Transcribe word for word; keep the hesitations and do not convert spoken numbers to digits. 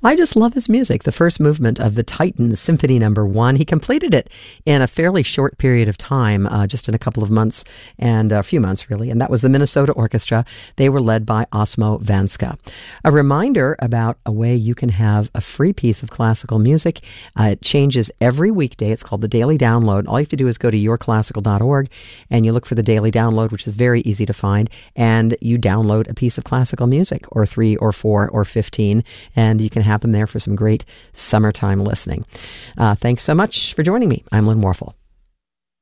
I just love his music. The first movement of the Titans Symphony Number One. He completed it in a fairly short period of time, uh, just in a couple of months and a few months, really. And that was the Minnesota Orchestra. They were led by Osmo Vanska. A reminder about a way you can have a free piece of classical music. Uh, it changes every weekday. It's called the Daily Download. All you have to do is go to your classical dot org and you look for the Daily Download, which is very easy to find, and you download a piece of classical music, or three or four or fifteen, and you can have them there for some great summertime listening. Uh, thanks so much for joining me. I'm Lynn Warfel.